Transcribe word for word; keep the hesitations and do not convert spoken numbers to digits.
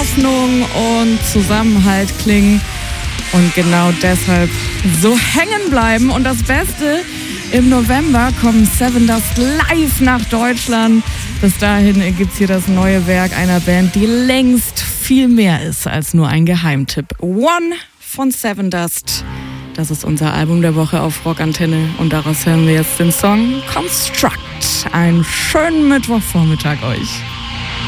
Hoffnung und Zusammenhalt klingen und genau deshalb so hängen bleiben. Und das Beste, im November kommen Sevendust live nach Deutschland. Bis dahin gibt's hier das neue Werk einer Band, die längst viel mehr ist als nur ein Geheimtipp. One von Sevendust. Das ist unser Album der Woche auf Rockantenne und daraus hören wir jetzt den Song Construct. Einen schönen Mittwochvormittag euch.